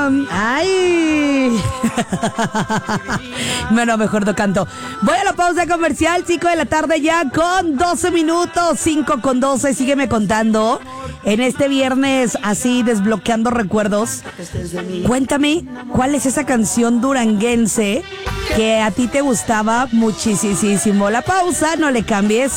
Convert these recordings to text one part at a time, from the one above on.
¡Ay! Bueno, mejor no canto. Voy a la pausa comercial, 5 de la tarde ya con 12 minutos, 5 con 12. Sígueme contando. En este viernes, así, desbloqueando recuerdos. Cuéntame, ¿cuál es esa canción duranguense que a ti te gustaba muchísimo? La pausa, no le cambies.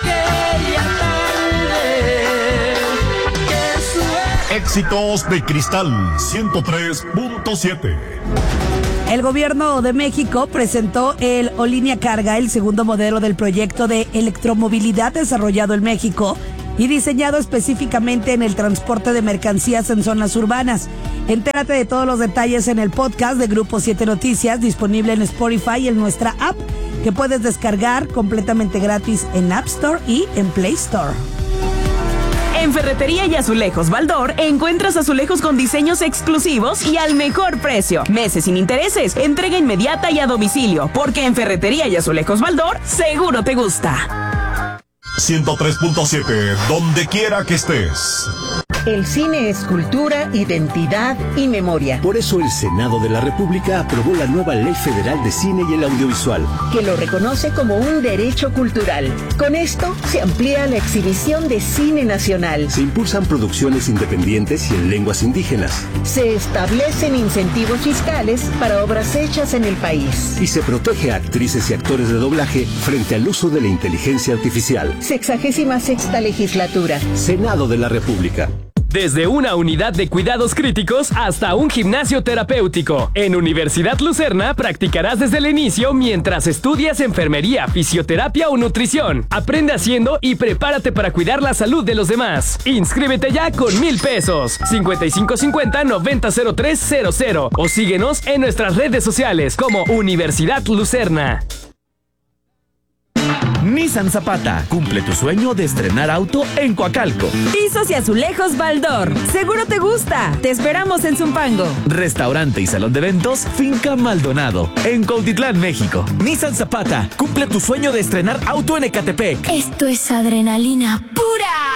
Éxitos de Cristal 103.7. El gobierno de México presentó el Olinia Carga, el segundo modelo del proyecto de electromovilidad desarrollado en México y diseñado específicamente en el transporte de mercancías en zonas urbanas. Entérate de todos los detalles en el podcast de Grupo 7 Noticias, disponible en Spotify y en nuestra app, que puedes descargar completamente gratis en App Store y en Play Store. En Ferretería y Azulejos Baldor encuentras azulejos con diseños exclusivos y al mejor precio. Meses sin intereses, entrega inmediata y a domicilio, porque en Ferretería y Azulejos Baldor seguro te gusta. 103.7, donde quiera que estés. El cine es cultura, identidad y memoria. Por eso el Senado de la República aprobó la nueva Ley Federal de Cine y el Audiovisual, que lo reconoce como un derecho cultural. Con esto se amplía la exhibición de cine nacional. Se impulsan producciones independientes y en lenguas indígenas. Se establecen incentivos fiscales para obras hechas en el país. Y se protege a actrices y actores de doblaje frente al uso de la inteligencia artificial. 66ª legislatura. Senado de la República. Desde una unidad de cuidados críticos hasta un gimnasio terapéutico. En Universidad Lucerna practicarás desde el inicio mientras estudias enfermería, fisioterapia o nutrición. Aprende haciendo y prepárate para cuidar la salud de los demás. Inscríbete ya con 1,000 pesos. 5550-900300 o síguenos en nuestras redes sociales como Universidad Lucerna. Nissan Zapata, cumple tu sueño de estrenar auto en Coacalco. Pisos y azulejos Baldor, seguro te gusta. Te esperamos en Zumpango. Restaurante y salón de eventos Finca Maldonado, en Cuautitlán, México. Nissan Zapata, cumple tu sueño de estrenar auto en Ecatepec. Esto es adrenalina pura.